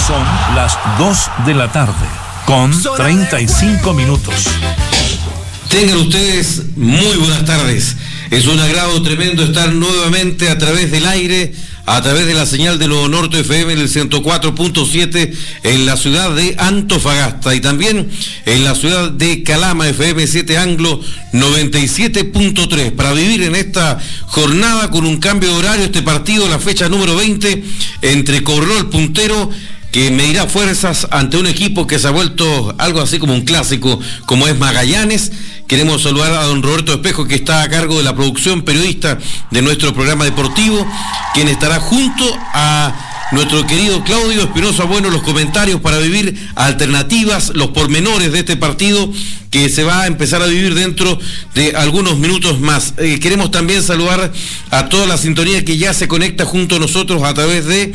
Son las 2 de la tarde, con 35 minutos. Tengan ustedes muy buenas tardes. Es un agrado tremendo estar nuevamente a través del aire, a través de la señal de Nuevo Norte FM del 104.7 en la ciudad de Antofagasta y también en la ciudad de Calama FM 7 Anglo 97.3 para vivir en esta jornada con un cambio de horario este partido, la fecha número 20 entre Cobreloa el puntero, que medirá fuerzas ante un equipo que se ha vuelto algo así como un clásico, como es Magallanes. Queremos saludar a don Roberto Espejo, que está a cargo de la producción, periodista de nuestro programa deportivo, quien estará junto a nuestro querido Claudio Espinosa Bueno, los comentarios para vivir alternativas, los pormenores de este partido que se va a empezar a vivir dentro de algunos minutos más. Queremos también saludar a toda la sintonía que ya se conecta junto a nosotros a través de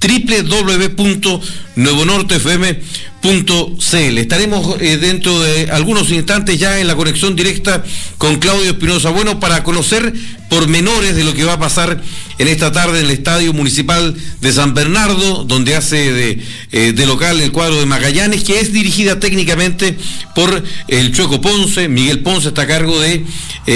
www.nuevonortefm.cl. Estaremos dentro de algunos instantes ya en la conexión directa con Claudio Espinosa Bueno para conocer pormenores de lo que va a pasar en esta tarde en el Estadio Municipal de San Bernardo, donde hace de local el cuadro de Magallanes, que es dirigida técnicamente por el Chueco Ponce. Miguel Ponce está a cargo de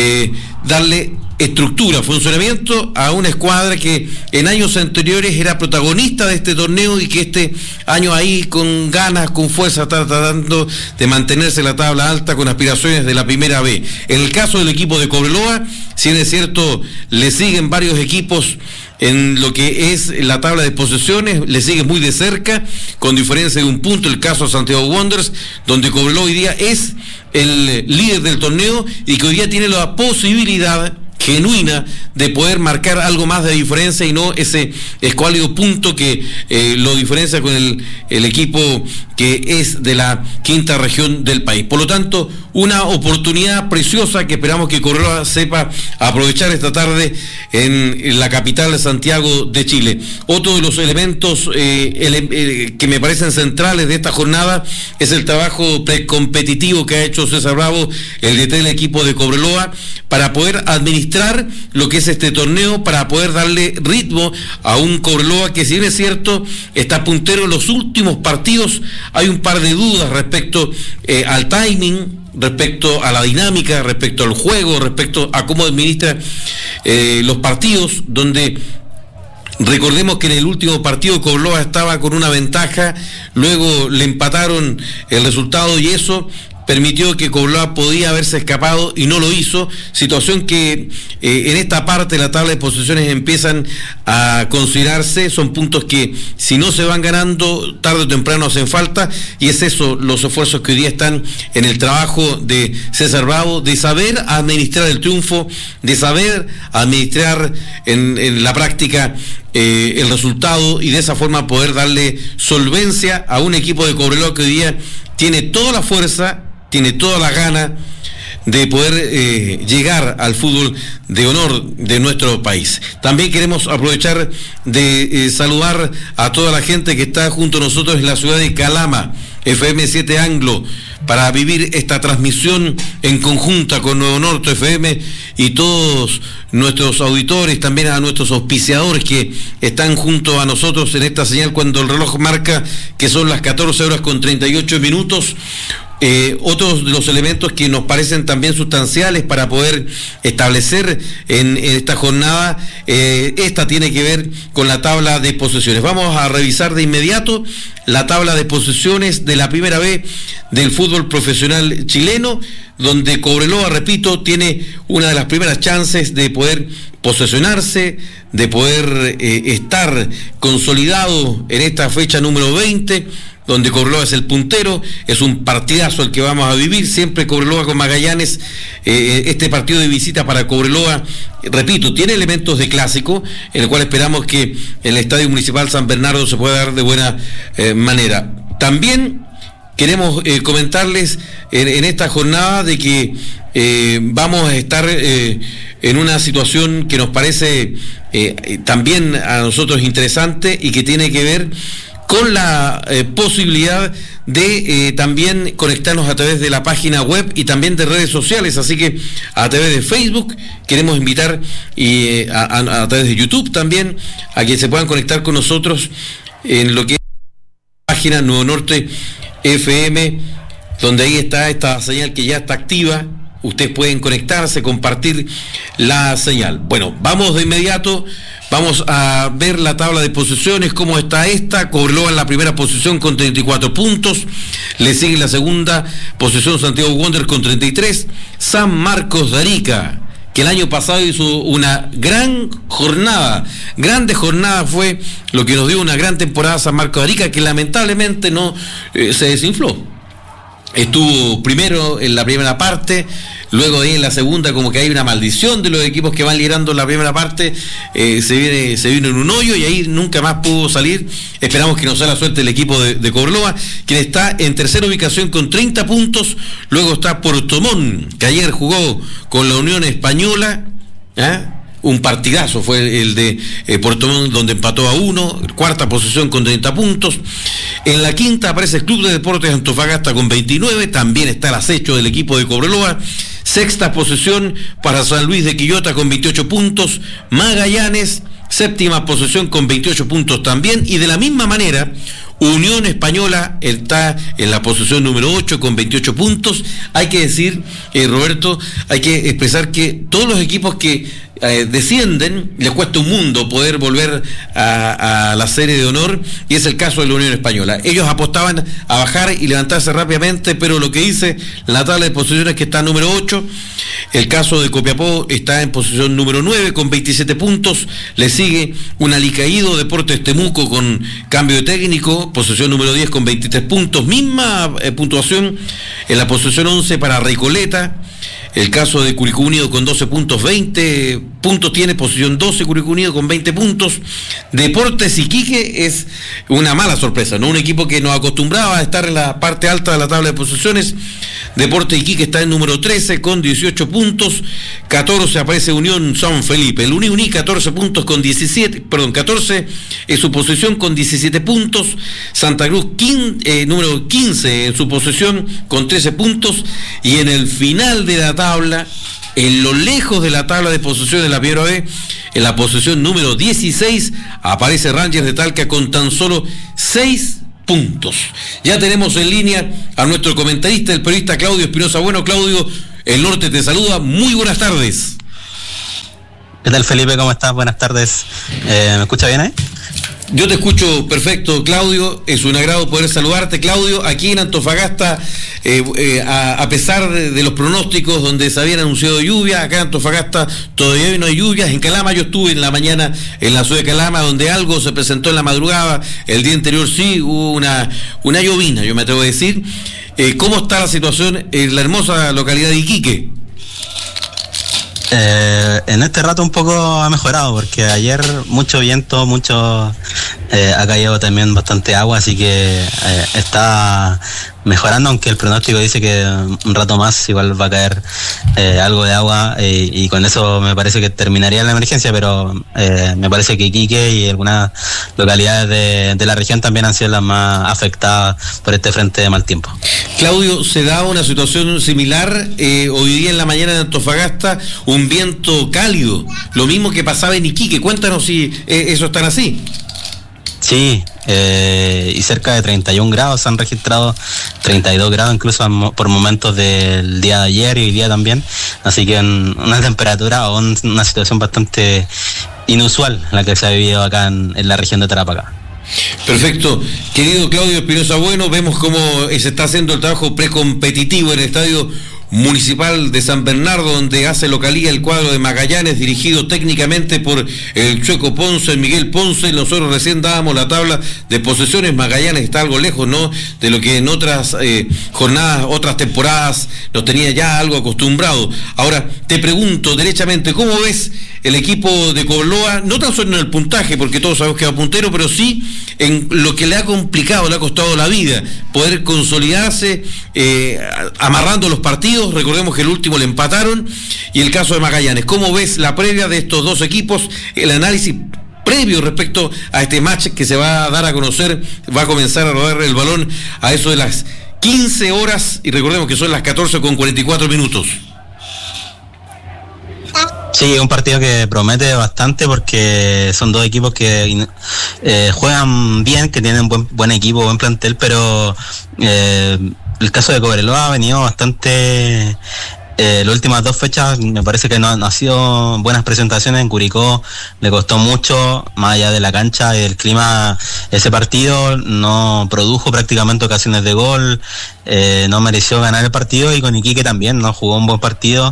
darle estructura, funcionamiento a una escuadra que en años anteriores era protagonista de este torneo y que este año ahí con ganas, con fuerza, está tratando de mantenerse en la tabla alta con aspiraciones de la primera B. En el caso del equipo de Cobreloa, si es cierto, le siguen varios equipos en lo que es la tabla de posesiones, le sigue muy de cerca, con diferencia de un punto, el caso de Santiago Wanderers, donde Cobreloa hoy día es el líder del torneo y que hoy día tiene la posibilidad genuina de poder marcar algo más de diferencia y no ese escuálido punto que lo diferencia con el equipo que es de la quinta región del país. Por lo tanto, una oportunidad preciosa que esperamos que Cobreloa sepa aprovechar esta tarde en la capital de Santiago de Chile. Otro de los elementos que me parecen centrales de esta jornada es el trabajo precompetitivo que ha hecho César Bravo, el DT del equipo de Cobreloa, para poder administrar lo que es este torneo, para poder darle ritmo a un Cobreloa que, si bien es cierto, está puntero en los últimos partidos. Hay un par de dudas respecto al timing, respecto a la dinámica, respecto al juego, respecto a cómo administra los partidos, donde recordemos que en el último partido Cobreloa estaba con una ventaja, luego le empataron el resultado y eso permitió que Cobreloa podía haberse escapado y no lo hizo, situación que en esta parte de la tabla de posiciones empiezan a considerarse, son puntos que si no se van ganando, tarde o temprano hacen falta, y es eso, los esfuerzos que hoy día están en el trabajo de César Bravo, de saber administrar el triunfo, de saber administrar en la práctica el resultado y de esa forma poder darle solvencia a un equipo de Cobreloa que hoy día tiene toda la fuerza, tiene toda la gana de poder llegar al fútbol de honor de nuestro país. También queremos aprovechar de saludar a toda la gente que está junto a nosotros en la ciudad de Calama, FM 7 Anglo, para vivir esta transmisión en conjunta con Nuevo Norte FM y todos nuestros auditores, también a nuestros auspiciadores que están junto a nosotros en esta señal cuando el reloj marca que son las 14:38. Otros de los elementos que nos parecen también sustanciales para poder establecer en esta jornada, esta tiene que ver con la tabla de posesiones. Vamos a revisar de inmediato la tabla de posesiones de la primera B del fútbol profesional chileno, donde Cobreloa, repito, tiene una de las primeras chances de poder posesionarse, de poder estar consolidado en esta fecha número 20, donde Cobreloa es el puntero. Es un partidazo el que vamos a vivir, siempre Cobreloa con Magallanes. Este partido de visita para Cobreloa, repito, tiene elementos de clásico, en el cual esperamos que en el Estadio Municipal San Bernardo se pueda dar de buena manera. También queremos comentarles en esta jornada de que vamos a estar en una situación que nos parece también a nosotros interesante y que tiene que ver con la posibilidad de también conectarnos a través de la página web y también de redes sociales, así que a través de Facebook queremos invitar y a través de YouTube también a que se puedan conectar con nosotros en lo que es la página Nuevo Norte FM, donde ahí está esta señal que ya está activa. Ustedes pueden conectarse, compartir la señal. Bueno, vamos de inmediato, vamos a ver la tabla de posiciones, cómo está esta. Cobreloa en la primera posición con 34 puntos, le sigue en la segunda posición Santiago Wanderers con 33, San Marcos de Arica, que el año pasado hizo una gran jornada, grande jornada fue lo que nos dio una gran temporada San Marcos de Arica, que lamentablemente no se desinfló. Estuvo primero en la primera parte, luego ahí en la segunda como que hay una maldición de los equipos que van liderando la primera parte, se vino en un hoyo y ahí nunca más pudo salir. Esperamos que nos sea la suerte el equipo de Cobreloa, quien está en tercera ubicación con 30 puntos, luego está Puerto Montt, que ayer jugó con la Unión Española, un partidazo fue el de Puerto Montt, donde empató a 1, cuarta posición con 30 puntos. En la quinta aparece el Club de Deportes Antofagasta con 29, también está el acecho del equipo de Cobreloa. Sexta posición para San Luis de Quillota con 28 puntos, Magallanes, séptima posición con 28 puntos también, y de la misma manera Unión Española está en la posición número 8 con 28 puntos. Hay que decir, Roberto, hay que expresar que todos los equipos que descienden, les cuesta un mundo poder volver a la serie de honor, y es el caso de la Unión Española. Ellos apostaban a bajar y levantarse rápidamente, pero lo que dice la tabla de posiciones que está número 8. El caso de Copiapó está en posición número 9 con 27 puntos, le sigue un alicaído Deportes Temuco con cambio de técnico, posición número 10 con 23 puntos, misma puntuación en la posición 11 para Recoleta. El caso de Curicó Unido con 12 puntos, 20 puntos tiene, posición 12 Curicó Unido con 20 puntos. Deportes Iquique es una mala sorpresa, ¿no? Un equipo que nos acostumbraba a estar en la parte alta de la tabla de posiciones. Deportes Iquique está en número 13 con 18 puntos, 14 aparece Unión San Felipe, el Uní 14 puntos con 14 es su posición con 17 puntos, Santa Cruz número 15 en su posición con 13 puntos, y en el final de la tabla, en lo lejos de la tabla de posiciones de la Piedra B, en la posición número 16 aparece Rangers de Talca con tan solo 6 puntos. Ya tenemos en línea a nuestro comentarista, el periodista Claudio Espinosa. Bueno, Claudio, el norte te saluda, muy buenas tardes. ¿Qué tal, Felipe? ¿Cómo estás? Buenas tardes. ¿Me escucha bien ahí? Yo te escucho perfecto, Claudio. Es un agrado poder saludarte, Claudio. Aquí en Antofagasta, a pesar de los pronósticos donde se habían anunciado lluvia, acá en Antofagasta todavía no hay lluvias. En Calama yo estuve en la mañana en la ciudad de Calama, donde algo se presentó en la madrugada. El día anterior sí hubo una llovina, yo me atrevo a decir. ¿Cómo está la situación en la hermosa localidad de Iquique? En este rato un poco ha mejorado, porque ayer mucho viento, ha caído también bastante agua, así que está mejorando, aunque el pronóstico dice que un rato más igual va a caer algo de agua, y con eso me parece que terminaría la emergencia, pero me parece que Iquique y algunas localidades de la región también han sido las más afectadas por este frente de mal tiempo. Claudio, se da una situación similar hoy día en la mañana en Antofagasta, un viento cálido, lo mismo que pasaba en Iquique. Cuéntanos si eso está así. Sí, y cerca de 31 grados, se han registrado 32 grados incluso por momentos del día de ayer y hoy día también, así que una temperatura o una situación bastante inusual la que se ha vivido acá en la región de Tarapacá. Perfecto, querido Claudio Espinosa. Bueno, vemos cómo se está haciendo el trabajo precompetitivo en el Estadio Municipal de San Bernardo, donde hace localía el cuadro de Magallanes, dirigido técnicamente por el Chueco Ponce, Miguel Ponce. Nosotros recién dábamos la tabla de posesiones. Magallanes está algo lejos, ¿no?, de lo que en otras jornadas, otras temporadas nos tenía ya algo acostumbrado. Ahora, te pregunto derechamente, ¿cómo ves el equipo de Cobreloa? No tan solo en el puntaje, porque todos sabemos que va puntero, pero sí en lo que le ha complicado, le ha costado la vida, poder consolidarse, amarrando los partidos. Recordemos que el último le empataron, y el caso de Magallanes. ¿Cómo ves la previa de estos dos equipos, el análisis previo respecto a este match que se va a dar a conocer? Va a comenzar a rodar el balón a eso de las 15 horas, y recordemos que son las 14:44. Sí, es un partido que promete bastante porque son dos equipos que juegan bien, que tienen buen equipo, buen plantel, pero el caso de Cobreloa ha venido bastante... las últimas 2 fechas me parece que no han sido buenas presentaciones. En Curicó le costó mucho, más allá de la cancha y del clima, ese partido no produjo prácticamente ocasiones de gol, no mereció ganar el partido, y con Iquique también no jugó un buen partido,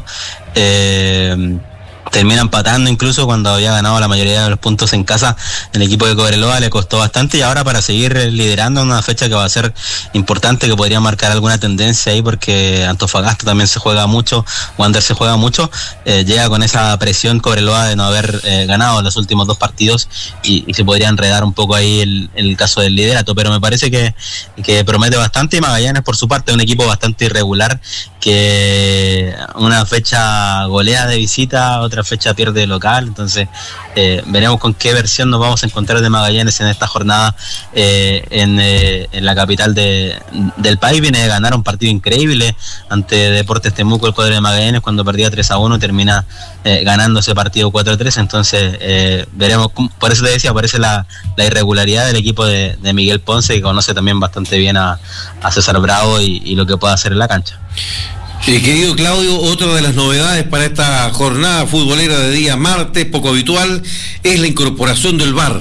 termina empatando incluso cuando había ganado la mayoría de los puntos en casa. El equipo de Cobreloa le costó bastante, y ahora para seguir liderando una fecha que va a ser importante, que podría marcar alguna tendencia ahí, porque Antofagasta también se juega mucho, Wander se juega mucho, llega con esa presión Cobreloa de no haber ganado los últimos 2 partidos, y se podría enredar un poco ahí el caso del liderato, pero me parece que promete bastante. Y Magallanes por su parte es un equipo bastante irregular, que una fecha golea de visita, otra fecha pierde de local, entonces veremos con qué versión nos vamos a encontrar de Magallanes en esta jornada en la capital del país. Viene de ganar un partido increíble ante Deportes Temuco, el cuadro de Magallanes, cuando perdía 3-1, termina ganando ese partido 4-3, entonces veremos. Por eso te decía, parece la irregularidad del equipo de Miguel Ponce, que conoce también bastante bien a César Bravo y lo que puede hacer en la cancha. Querido Claudio, otra de las novedades para esta jornada futbolera de día martes, poco habitual, es la incorporación del VAR.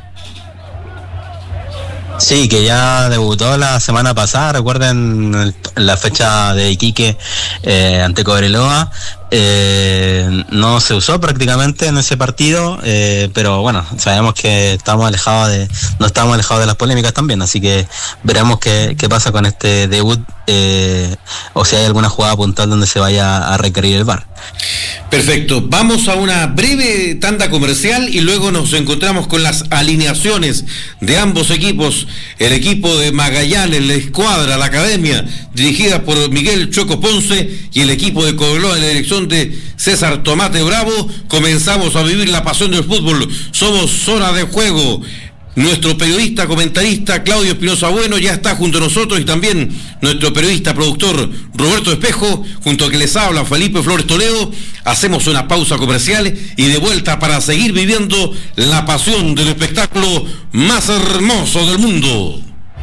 Sí, que ya debutó la semana pasada, recuerden la fecha de Iquique ante Cobreloa. No se usó prácticamente en ese partido, pero bueno, sabemos que no estamos alejados de las polémicas también, así que veremos qué pasa con este debut, o si hay alguna jugada puntual donde se vaya a requerir el VAR. Perfecto, vamos a una breve tanda comercial y luego nos encontramos con las alineaciones de ambos equipos. El equipo de Magallanes, la escuadra, la academia, dirigida por Miguel Choco Ponce, y el equipo de Cobreloa en la dirección de César Tomate Bravo. Comenzamos a vivir la pasión del fútbol. Somos Zona de Juego. Nuestro periodista comentarista Claudio Espinosa Bueno ya está junto a nosotros, y también nuestro periodista productor Roberto Espejo, junto a que les habla Felipe Flores Toledo. Hacemos una pausa comercial y de vuelta para seguir viviendo la pasión del espectáculo más hermoso del mundo.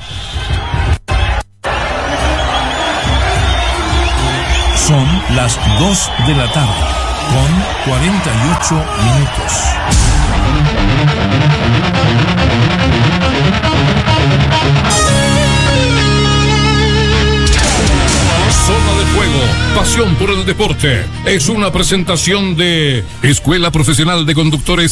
Son las 2 de la tarde, con 48 minutos. Zona de Fuego, pasión por el deporte. Es una presentación de Escuela Profesional de Conductores